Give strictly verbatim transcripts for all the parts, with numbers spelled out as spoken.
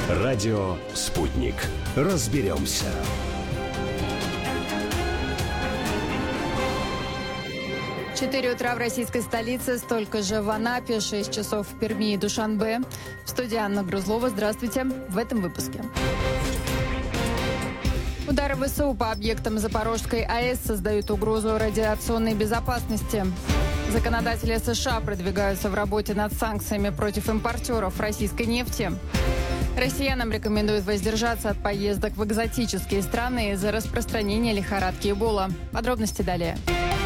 Радио «Спутник». Разберемся. четыре утра в российской столице, столько же в Анапе, шесть часов в Перми и Душанбе. В студии Анна Грузлова. Здравствуйте. В этом выпуске. Удары ВСУ по объектам Запорожской АЭС создают угрозу радиационной безопасности. Законодатели США продвигаются в работе над санкциями против импортеров российской нефти. Россиянам рекомендуют воздержаться от поездок в экзотические страны из-за распространения лихорадки Эбола. Подробности далее.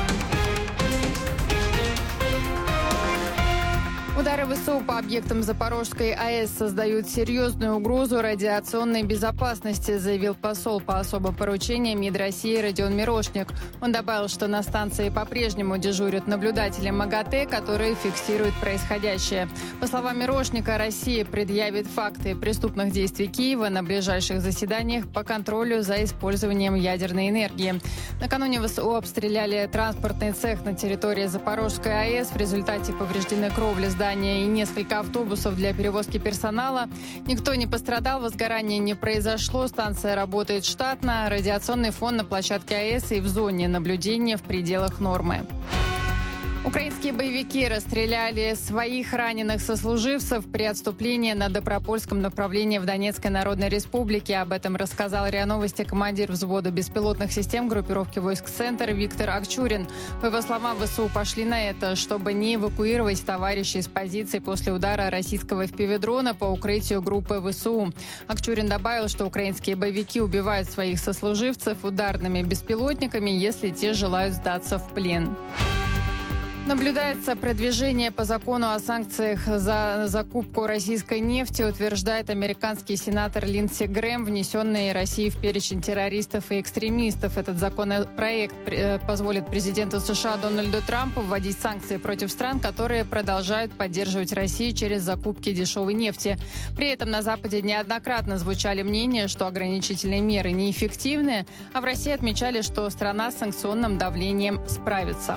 Удары ВСУ по объектам Запорожской АЭС создают серьезную угрозу радиационной безопасности, заявил посол по особым поручениям МИД России Родион Мирошник. Он добавил, что на станции по-прежнему дежурят наблюдатели МАГАТЭ, которые фиксируют происходящее. По словам Мирошника, Россия предъявит факты преступных действий Киева на ближайших заседаниях по контролю за использованием ядерной энергии. Накануне ВСУ обстреляли транспортный цех на территории Запорожской АЭС. В результате повреждены кровли здания и несколько автобусов для перевозки персонала. Никто не пострадал, возгорания не произошло, станция работает штатно, радиационный фон на площадке АЭС и в зоне наблюдения в пределах нормы. Украинские боевики расстреляли своих раненых сослуживцев при отступлении на Добропольском направлении в Донецкой Народной Республике. Об этом рассказал РИА Новости командир взвода беспилотных систем группировки войск «Центр» Виктор Акчурин. По его словам, ВСУ пошли на это, чтобы не эвакуировать товарищей с позиций после удара российского эф пи ви-дрона по укрытию группы ВСУ. Акчурин добавил, что украинские боевики убивают своих сослуживцев ударными беспилотниками, если те желают сдаться в плен. Наблюдается продвижение по закону о санкциях за закупку российской нефти, утверждает американский сенатор Линдси Грэм, внесенный Россией в перечень террористов и экстремистов. Этот законопроект позволит президенту США Дональду Трампу вводить санкции против стран, которые продолжают поддерживать Россию через закупки дешевой нефти. При этом на Западе неоднократно звучали мнения, что ограничительные меры неэффективны, а в России отмечали, что страна с санкционным давлением справится.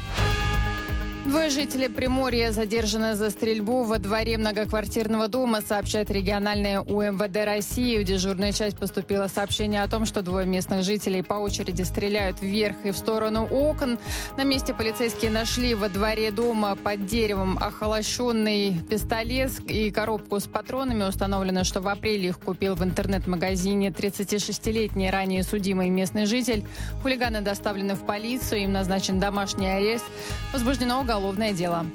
Двое жителей Приморья задержаны за стрельбу во дворе многоквартирного дома, сообщает региональное у эм вэ дэ России. В дежурную часть поступило сообщение о том, что двое местных жителей по очереди стреляют вверх и в сторону окон. На месте полицейские нашли во дворе дома под деревом охолощенный пистолет и коробку с патронами. Установлено, что в апреле их купил в интернет-магазине тридцатишестилетний ранее судимый местный житель. Хулиганы доставлены в полицию, им назначен домашний арест. Возбуждено уголовное Уголовное дело.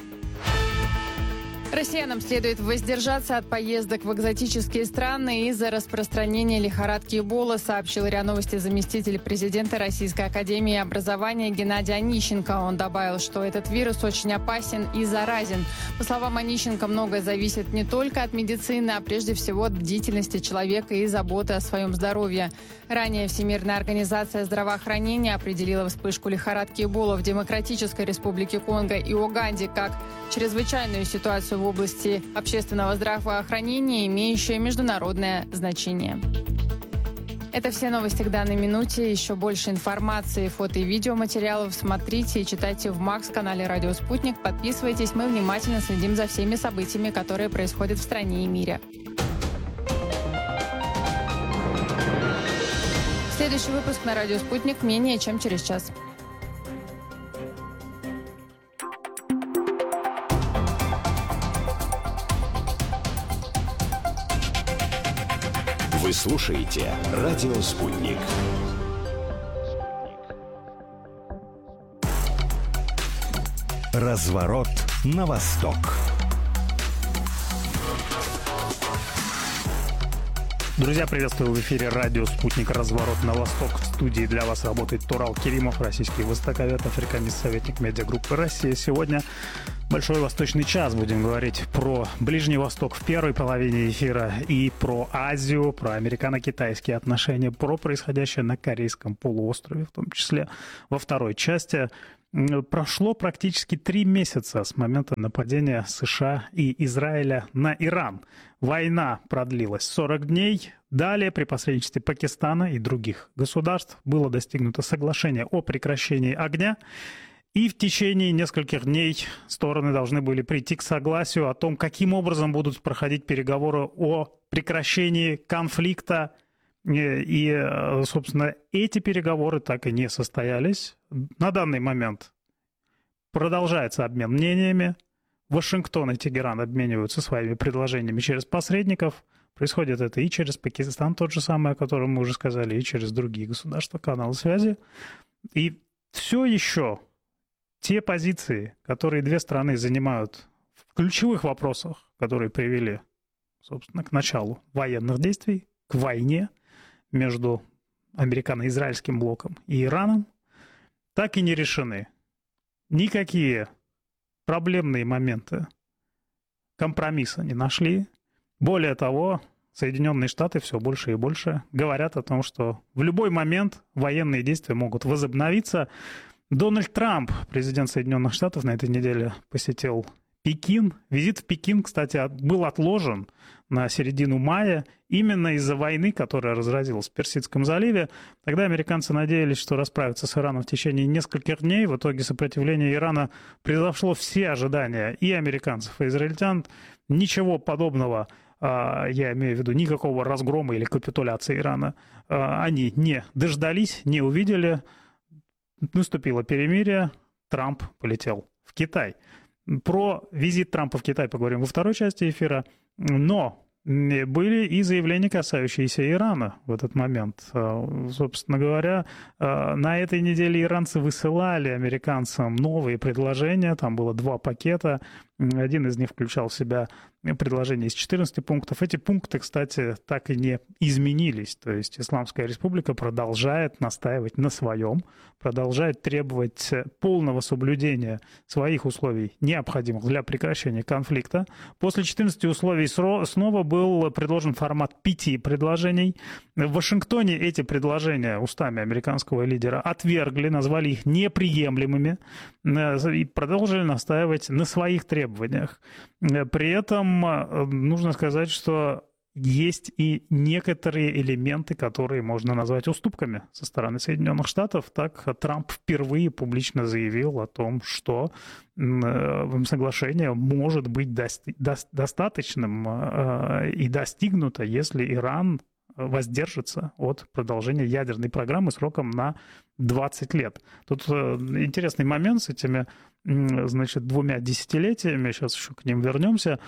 Россиянам следует воздержаться от поездок в экзотические страны из-за распространения лихорадки Эбола, сообщил РИА Новости заместитель президента Российской академии образования Геннадий Онищенко. Он добавил, что этот вирус очень опасен и заразен. По словам Онищенко, многое зависит не только от медицины, а прежде всего от бдительности человека и заботы о своем здоровье. Ранее Всемирная организация здравоохранения определила вспышку лихорадки Эбола в Демократической Республике Конго и Уганде как чрезвычайную ситуацию в области общественного здравоохранения, имеющее международное значение. Это все новости к данной минуте. Еще больше информации, фото и видеоматериалов смотрите и читайте в Макс-канале «Радио Спутник». Подписывайтесь, мы внимательно следим за всеми событиями, которые происходят в стране и мире. Следующий выпуск на «Радио Спутник» менее чем через час. Вы слушаете «Радио Спутник». Разворот на восток. Друзья, приветствую в эфире радио «Спутник. Разворот на восток». В студии для вас работает Турал Керимов, российский востоковед, африканист-советник медиагруппы «Россия». Сегодня большой восточный час. Будем говорить про Ближний Восток в первой половине эфира и про Азию, про американо-китайские отношения, про происходящее на Корейском полуострове, в том числе во второй части. Прошло практически три месяца с момента нападения США и Израиля на Иран. Война продлилась сорок дней. Далее, при посредничестве Пакистана и других государств, было достигнуто соглашение о прекращении огня. И в течение нескольких дней стороны должны были прийти к согласию о том, каким образом будут проходить переговоры о прекращении конфликта. И, собственно, эти переговоры так и не состоялись. На данный момент продолжается обмен мнениями. Вашингтон и Тегеран обмениваются своими предложениями через посредников. Происходит это и через Пакистан, тот же самый, о котором мы уже сказали, и через другие государства, каналы связи. И все еще те позиции, которые две страны занимают в ключевых вопросах, которые привели, собственно, к началу военных действий, к войне между американо-израильским блоком и Ираном, так и не решены. Никакие проблемные моменты компромисса не нашли. Более того, Соединенные Штаты все больше и больше говорят о том, что в любой момент военные действия могут возобновиться. Дональд Трамп, президент Соединенных Штатов, на этой неделе посетил Пекин. Визит в Пекин, кстати, был отложен на середину мая именно из-за войны, которая разразилась в Персидском заливе. Тогда американцы надеялись, что расправятся с Ираном в течение нескольких дней. В итоге сопротивление Ирана превзошло все ожидания и американцев, и израильтян. Ничего подобного, я имею в виду, никакого разгрома или капитуляции Ирана, они не дождались, не увидели. Наступило перемирие, Трамп полетел в Китай. Про визит Трампа в Китай поговорим во второй части эфира, но были и заявления, касающиеся Ирана в этот момент. Собственно говоря, на этой неделе иранцы высылали американцам новые предложения, там было два пакета, один из них включал в себя предложение из четырнадцати пунктов. Эти пункты, кстати, так и не изменились, то есть Исламская Республика продолжает настаивать на своем, продолжает требовать полного соблюдения своих условий, необходимых для прекращения конфликта. После четырнадцати условий снова был предложен формат пяти предложений. В Вашингтоне эти предложения устами американского лидера отвергли, назвали их неприемлемыми и продолжили настаивать на своих требованиях. При этом нужно сказать, что есть и некоторые элементы, которые можно назвать уступками со стороны Соединенных Штатов. Так Трамп впервые публично заявил о том, что соглашение может быть дости- до- достаточным и достигнуто, если Иран воздержится от продолжения ядерной программы сроком на двадцать лет. Тут интересный момент с этими, значит, двумя десятилетиями, сейчас еще к ним вернемся.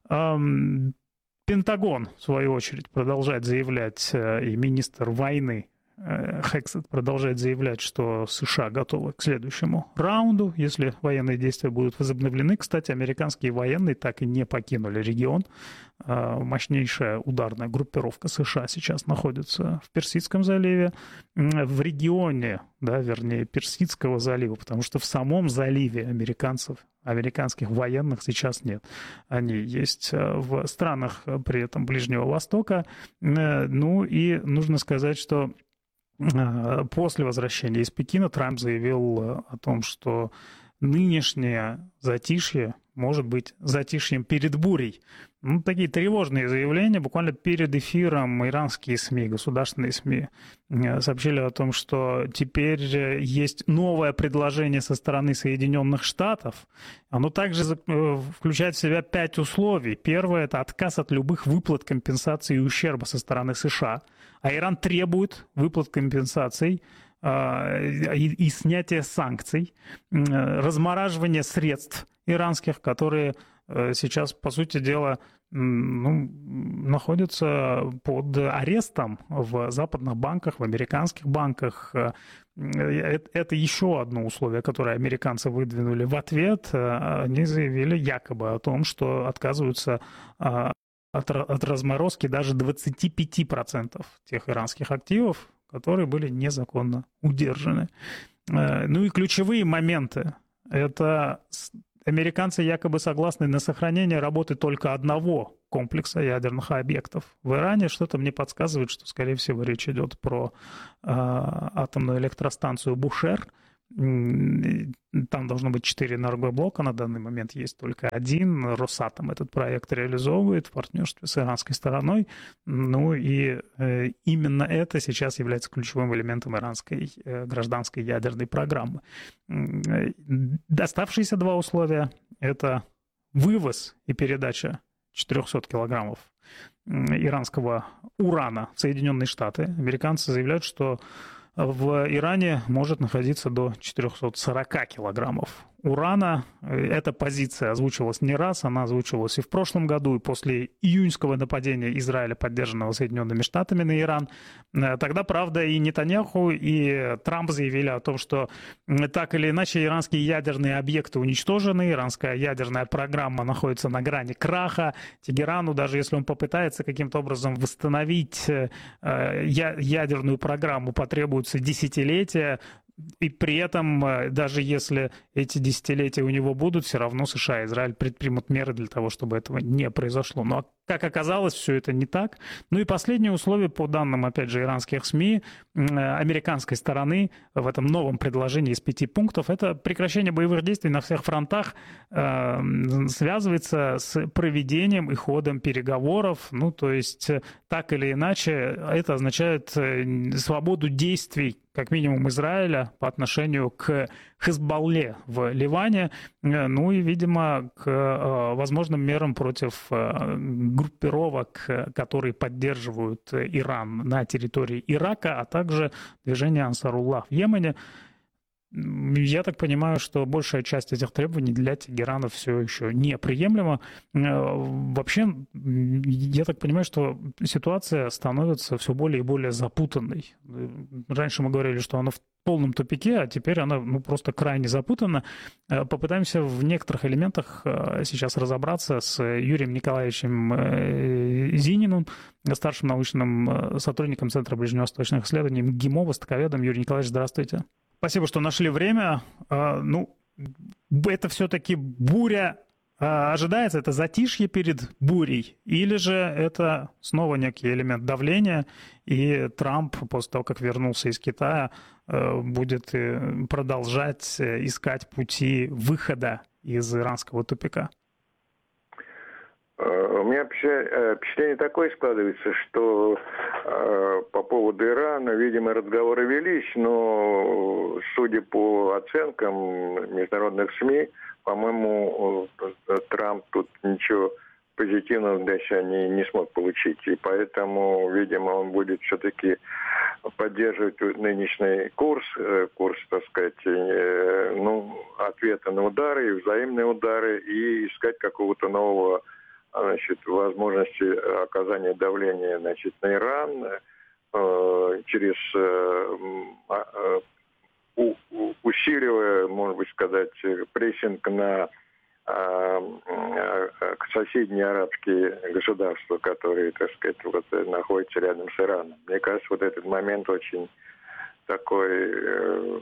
Пентагон, в свою очередь, продолжает заявлять, и министр войны Хексет продолжает заявлять, что США готовы к следующему раунду, если военные действия будут возобновлены. Кстати, американские военные так и не покинули регион. Мощнейшая ударная группировка США сейчас находится в Персидском заливе, в регионе, да, вернее, Персидского залива, потому что в самом заливе американцев, американских военных сейчас нет. Они есть в странах при этом Ближнего Востока. Ну и нужно сказать, что после возвращения из Пекина Трамп заявил о том, что нынешнее затишье может быть затишьем перед бурей. Ну, такие тревожные заявления. Буквально перед эфиром иранские СМИ, государственные СМИ сообщили о том, что теперь есть новое предложение со стороны Соединенных Штатов. Оно также включает в себя пять условий. Первое – это отказ от любых выплат компенсации и ущерба со стороны США. А Иран требует выплат компенсаций и, и снятия санкций, размораживание средств иранских, которые сейчас, по сути дела, ну, находятся под арестом в западных банках, в американских банках. Это еще одно условие, которое американцы выдвинули в ответ. Они заявили якобы о том, что отказываются от, от разморозки даже двадцати пяти процентов тех иранских активов, которые были незаконно удержаны. Ну и ключевые моменты. Это американцы якобы согласны на сохранение работы только одного комплекса ядерных объектов в Иране. Что-то мне подсказывает, что, скорее всего, речь идет про э, атомную электростанцию Бушер. Там должно быть четыре энергоблока, на данный момент есть только один. Росатом этот проект реализовывает в партнерстве с иранской стороной. Ну и именно это сейчас является ключевым элементом иранской гражданской ядерной программы. Оставшиеся два условия – это вывоз и передача четырехсот килограммов иранского урана в Соединенные Штаты. Американцы заявляют, что в Иране может находиться до четырехсот сорока килограммов урана. Эта позиция озвучивалась не раз, она озвучивалась и в прошлом году, и после июньского нападения Израиля, поддержанного Соединенными Штатами на Иран. Тогда, правда, и Нетаньяху, и Трамп заявили о том, что так или иначе иранские ядерные объекты уничтожены, иранская ядерная программа находится на грани краха. Тегерану, даже если он попытается каким-то образом восстановить ядерную программу, потребуется десятилетия. И при этом, даже если эти десятилетия у него будут, все равно США и Израиль предпримут меры для того, чтобы этого не произошло. Но, как оказалось, все это не так. Ну и последнее условие, по данным, опять же, иранских СМИ, американской стороны в этом новом предложении из пяти пунктов, это прекращение боевых действий на всех фронтах э, связывается с проведением и ходом переговоров. Ну, то есть, так или иначе, это означает свободу действий, как минимум, Израиля по отношению к Хезболле в Ливане, ну и, видимо, к возможным мерам против группировок, которые поддерживают Иран на территории Ирака, а также движение Ансаруллах в Йемене. Я так понимаю, что большая часть этих требований для Тегерана все еще неприемлема. Вообще, я так понимаю, что ситуация становится все более и более запутанной. Раньше мы говорили, что она в полном тупике, а теперь она ну, просто крайне запутана. Попытаемся в некоторых элементах сейчас разобраться с Юрием Николаевичем Зининым, старшим научным сотрудником Центра ближневосточных исследований МГИМО, востоковедом. Юрий Николаевич, здравствуйте. Спасибо, что нашли время. Ну, это все-таки буря ожидается, это затишье перед бурей, или же это снова некий элемент давления, и Трамп после того, как вернулся из Китая, будет продолжать искать пути выхода из иранского тупика? У меня впечатление такое складывается, что э, по поводу Ирана, видимо, разговоры велись, но, судя по оценкам международных СМИ, по-моему, Трамп тут ничего позитивного для себя не, не смог получить. И поэтому, видимо, он будет все-таки поддерживать нынешний курс, курс, так сказать, э, ну, ответа на удары, взаимные удары, и искать какого-то нового, значит, возможности оказания давления, значит, на Иран э, через э, э, у, усиливая, можно быть сказать, прессинг на э, э, соседние арабские государства, которые, так сказать, вот, находятся рядом с Ираном. Мне кажется, вот этот момент очень такой э,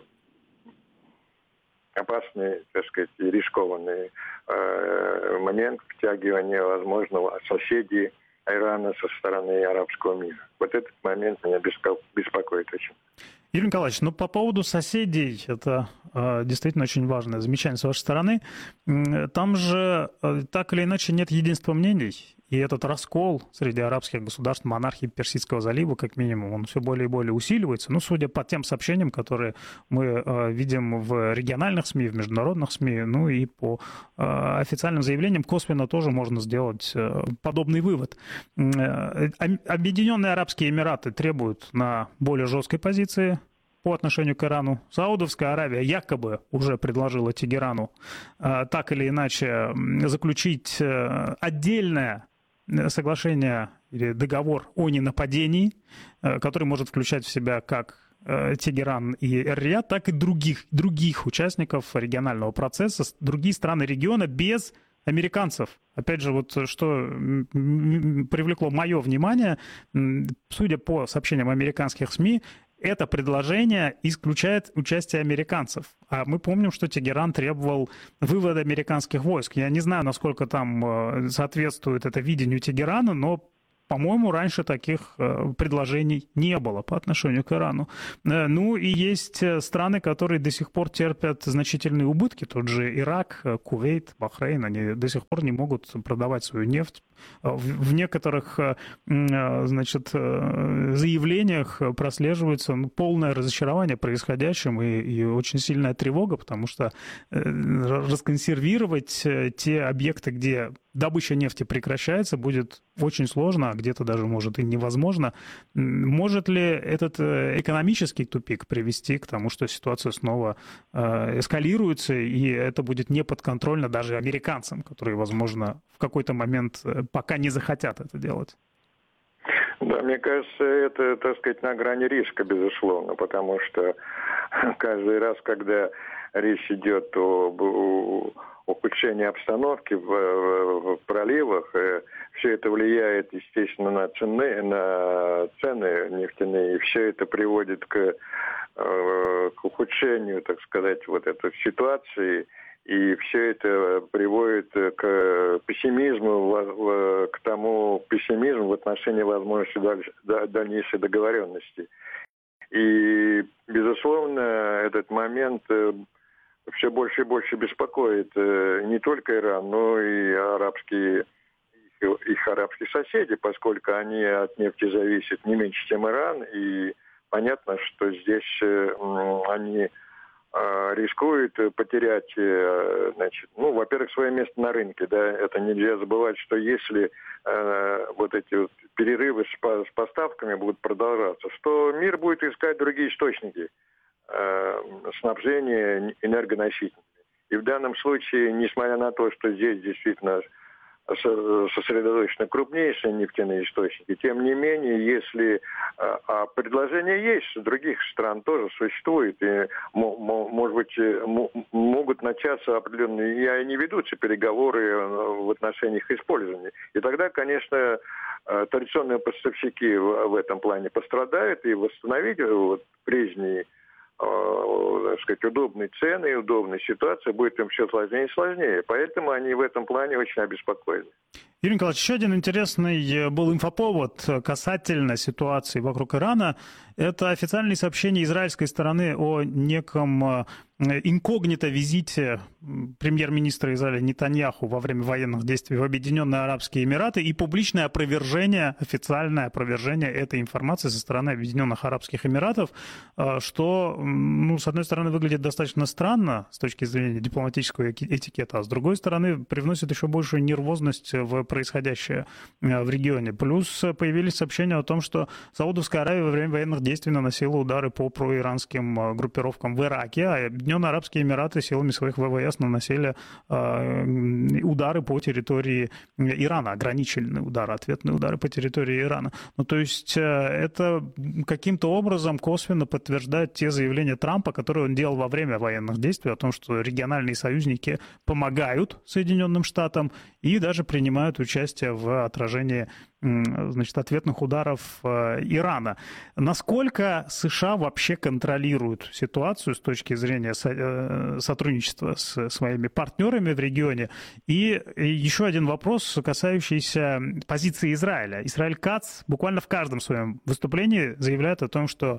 опасный, так сказать, и рискованный э, момент втягивания возможного соседей Ирана со стороны арабского мира. Вот этот момент меня беспокоит очень. Юрий Николаевич, ну по поводу соседей, это э, действительно очень важное замечание с вашей стороны. Там же э, так или иначе нет единства мнений, и этот раскол среди арабских государств, монархий Персидского залива, как минимум, он все более и более усиливается. Ну, судя по тем сообщениям, которые мы э, видим в региональных СМИ, в международных СМИ, ну и по э, официальным заявлениям, косвенно тоже можно сделать э, подобный вывод. Э, Объединенные Арабские Эмираты требуют на более жесткой позиции по отношению к Ирану. Саудовская Аравия якобы уже предложила Тегерану э, так или иначе заключить э, отдельное соглашение или договор о ненападении, э, который может включать в себя как э, Тегеран и Эр-Рияд, так и других, других участников регионального процесса, другие страны региона без американцев. Опять же, вот что привлекло мое внимание, судя по сообщениям американских СМИ, это предложение исключает участие американцев. А мы помним, что Тегеран требовал вывода американских войск. Я не знаю, насколько там соответствует это видению Тегерана, но По-моему, раньше таких предложений не было по отношению к Ирану. Ну и есть страны, которые до сих пор терпят значительные убытки. Тот же Ирак, Кувейт, Бахрейн, они до сих пор не могут продавать свою нефть. В некоторых, значит, заявлениях прослеживается полное разочарование происходящим и, и очень сильная тревога, потому что расконсервировать те объекты, где добыча нефти прекращается, будет очень сложно, а где-то даже, может, и невозможно. Может ли этот экономический тупик привести к тому, что ситуация снова эскалируется, и это будет неподконтрольно даже американцам, которые, возможно, в какой-то момент пока не захотят это делать? Да, мне кажется, это, так сказать, на грани риска, безусловно, потому что каждый раз, когда речь идет об ухудшении обстановки в, в, в проливах, все это влияет, естественно, на цены, на цены нефтяные, и все это приводит к, к ухудшению, так сказать, вот этой ситуации. И все это приводит к пессимизму, к тому пессимизму в отношении возможности дальнейшей договоренности. И, безусловно, этот момент все больше и больше беспокоит не только Иран, но и арабские, их арабские соседи, поскольку они от нефти зависят не меньше, чем Иран. И понятно, что здесь они рискует потерять, значит, ну, во-первых, свое место на рынке, да, это нельзя забывать, что если э, вот эти вот перерывы с, с поставками будут продолжаться, что мир будет искать другие источники э, снабжения энергоносителями. И в данном случае, несмотря на то, что здесь действительно сосредоточены крупнейшие нефтяные источники. Тем не менее, если а предложение есть, с других стран тоже существует, и, может быть, могут начаться определенные, и не ведутся переговоры в отношении их использования. И тогда, конечно, традиционные поставщики в этом плане пострадают, и восстановить вот прежние, так сказать, удобные цены и удобная ситуация будет им все сложнее и сложнее. Поэтому они в этом плане очень обеспокоены. Юрий Николаевич, еще один интересный был инфоповод касательно ситуации вокруг Ирана. Это официальные сообщения израильской стороны о неком инкогнито-визите премьер-министра Израиля Нетаньяху во время военных действий в Объединенные Арабские Эмираты и публичное опровержение, официальное опровержение этой информации со стороны Объединенных Арабских Эмиратов, что, ну, с одной стороны, выглядит достаточно странно с точки зрения дипломатического этикета, а с другой стороны, привносит еще большую нервозность в происходящее в регионе. Плюс появились сообщения о том, что Саудовская Аравия во время военных действий наносила удары по проиранским группировкам в Ираке, а Объединенные Арабские Эмираты силами своих ВВС наносили э, удары по территории Ирана, ограниченные удары, ответные удары по территории Ирана. Ну, то есть э, это каким-то образом косвенно подтверждает те заявления Трампа, которые он делал во время военных действий, о том, что региональные союзники помогают Соединенным Штатам и даже принимают участие в отражении, значит, ответных ударов Ирана. Насколько США вообще контролируют ситуацию с точки зрения сотрудничества с своими партнерами в регионе? И еще один вопрос, касающийся позиции Израиля. Исраэль Кац буквально в каждом своем выступлении заявляет о том, что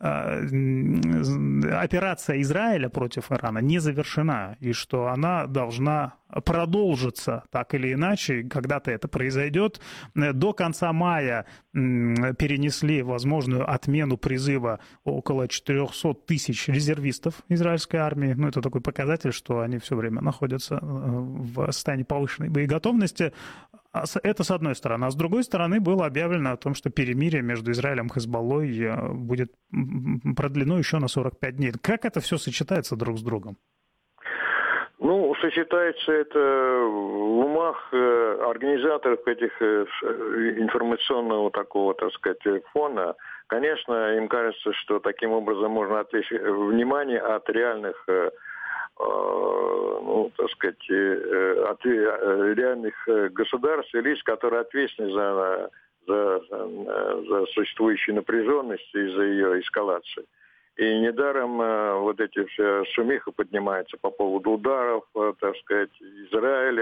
операция Израиля против Ирана не завершена, и что она должна продолжится так или иначе, когда-то это произойдет. До конца мая перенесли возможную отмену призыва около четырехсот тысяч резервистов израильской армии. Ну, это такой показатель, что они все время находятся в состоянии повышенной боеготовности. Это с одной стороны. А с другой стороны было объявлено о том, что перемирие между Израилем и Хезболлой будет продлено еще на сорок пять дней. Как это все сочетается друг с другом? Ну, сочетается это в умах э, организаторов этих э, информационного такого, так сказать, фона. Конечно, им кажется, что таким образом можно отвлечь внимание от реальных, э, э, ну, так сказать, э, от э, реальных государств и лиц, которые ответственны за, за, за, за существующую напряженность и за ее эскалацию. И недаром э, вот эти все шумиха поднимаются по поводу ударов, э, так сказать, Израиля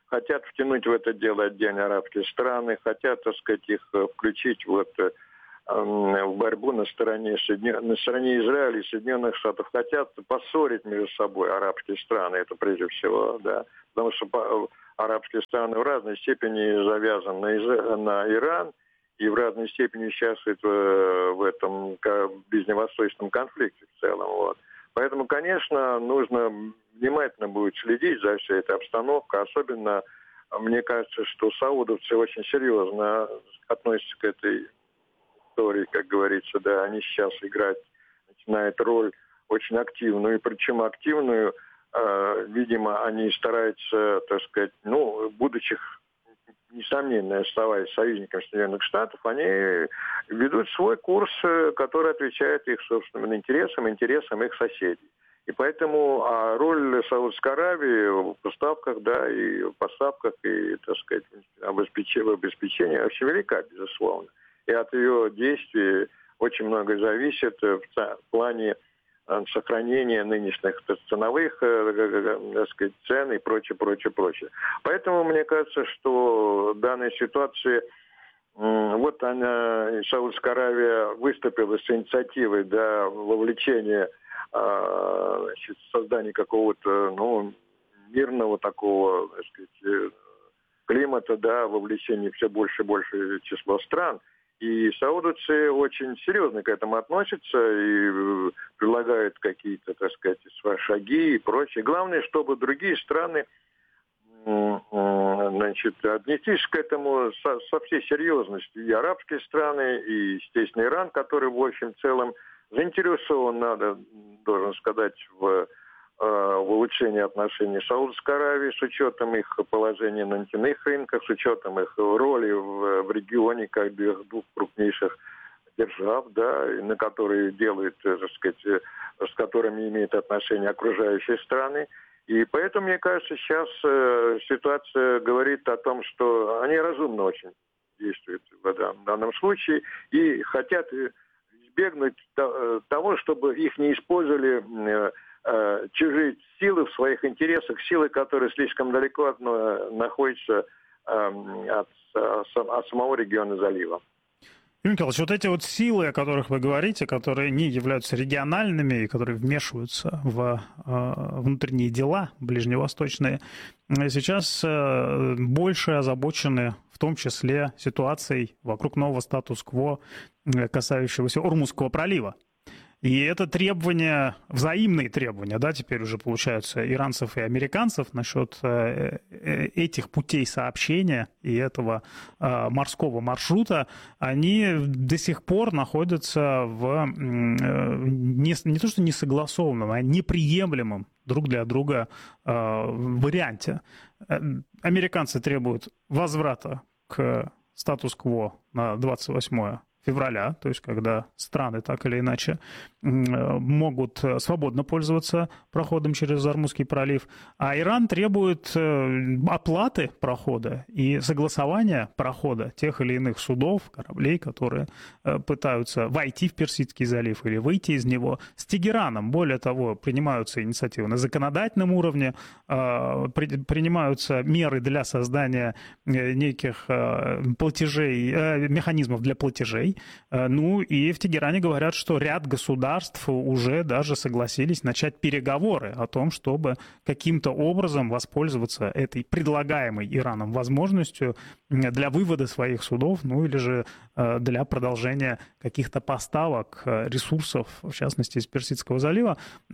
хотят втянуть в это дело отдельные арабские страны, хотят, так сказать, их включить вот в борьбу на стороне, Соединен... на стороне Израиля и Соединенных Штатов, хотят поссорить между собой арабские страны, это прежде всего, да, потому что арабские страны в разной степени завязаны на, Из... на Иран и в разной степени участвуют в, в этом ближневосточном конфликте в целом, вот. Поэтому, конечно, нужно внимательно будет следить за всей этой обстановкой, особенно, мне кажется, что саудовцы очень серьезно относятся к этой истории, как говорится, да, они сейчас играют, начинают роль очень активную, и причем активную, э, видимо, они стараются, так сказать, ну, будучи, несомненно, оставаясь союзником Соединенных Штатов, они ведут свой курс, который отвечает их собственным интересам, интересам их соседей. И поэтому а роль Саудовской Аравии в поставках, да, и в поставках, и, так сказать, в обеспечении, в обеспечении очень велика, безусловно. И от ее действий очень многое зависит в плане сохранения нынешних ценовых, так сказать, цен и прочее, прочее, прочее. Поэтому мне кажется, что в данной ситуации вот она, Саудовская Аравия выступила с инициативой, да, вовлечения, значит, создания какого-то, ну, мирного такого, так сказать, климата, да, вовлечения все больше и больше числа стран. И саудовцы очень серьезно к этому относятся и предлагают какие-то, так сказать, шаги и прочее. Главное, чтобы другие страны, значит, отнеслись к этому со, со всей серьезностью. И арабские страны, и, естественно, Иран, который, в общем, в целом заинтересован, надо, должен сказать, в в улучшении отношений с Саудовской Аравией с учетом их положения на нефтяных рынках, с учетом их роли в, в регионе как двух крупнейших держав, да, на которые делают, так сказать, с которыми имеют отношение окружающие страны. И поэтому, мне кажется, сейчас э, ситуация говорит о том, что они разумно очень действуют в данном случае и хотят избегнуть того, чтобы их не использовали э, чужие силы в своих интересах, силы, которые слишком далеко от, находятся от, от самого региона залива. Юрий Николаевич, вот эти вот силы, о которых вы говорите, которые не являются региональными и которые вмешиваются в внутренние дела ближневосточные, сейчас больше озабочены в том числе ситуацией вокруг нового статус-кво, касающегося Ормузского пролива. И это требования, взаимные требования, да, теперь уже получаются иранцев и американцев насчет этих путей сообщения и этого морского маршрута, они до сих пор находятся в не, не то что несогласованном, а неприемлемом друг для друга варианте. Американцы требуют возврата к статус-кво на двадцать восьмое февраля, то есть когда страны так или иначе могут свободно пользоваться проходом через Ормузский пролив, а Иран требует оплаты прохода и согласования прохода тех или иных судов, кораблей, которые пытаются войти в Персидский залив или выйти из него, с Тегераном. Более того, принимаются инициативы на законодательном уровне, принимаются меры для создания неких платежей, механизмов для платежей. Ну и в Тегеране говорят, что ряд государств уже даже согласились начать переговоры о том, чтобы каким-то образом воспользоваться этой предлагаемой Ираном возможностью для вывода своих судов, ну или же для продолжения каких-то поставок ресурсов, в частности, из Персидского залива.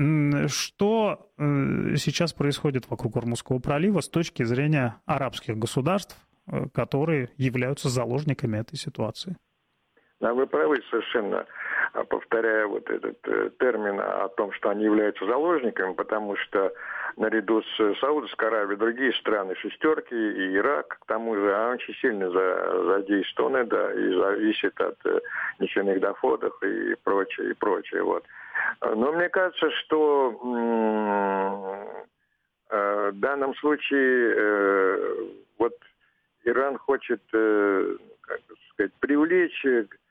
Что сейчас происходит вокруг Ормузского пролива с точки зрения арабских государств, которые являются заложниками этой ситуации? Да, вы правы совершенно, повторяя вот этот э, термин о том, что они являются заложниками, потому что наряду с Саудовской Аравией другие страны шестерки и Ирак, к тому же, очень сильно задействованы, да, и зависят от э, нефтяных доходов и прочее, и прочее, вот. Но мне кажется, что э, в данном случае э, вот Иран хочет, э, как сказать, привлечь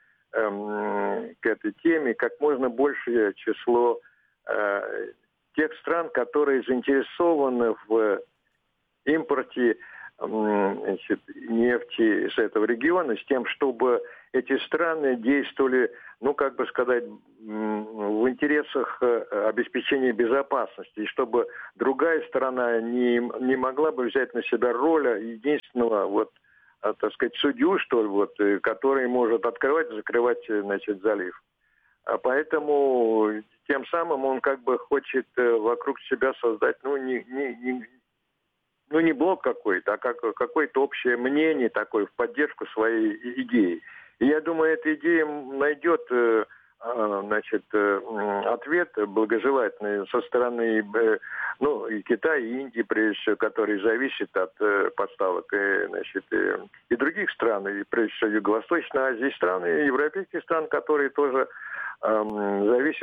к этой теме как можно большее число э, тех стран, которые заинтересованы в импорте значит, нефти с этого региона, с тем, чтобы эти страны действовали, ну, как бы сказать, в интересах обеспечения безопасности, и чтобы другая сторона не, не могла бы взять на себя роль единственного, вот, так сказать, судью, что ли, вот, который может открывать и закрывать, значит, залив. А поэтому тем самым он как бы хочет вокруг себя создать, ну, не, не, не, ну, не блок какой-то, а как, какое-то общее мнение такое в поддержку своей идеи. И я думаю, эта идея найдет, значит, ответ благожелательный со стороны, ну, и Китая, и Индии, прежде всего, которые зависят от поставок, и, значит, и других стран, и прежде всего Юго-Восточной Азии, стран, и европейских стран, которые тоже зависят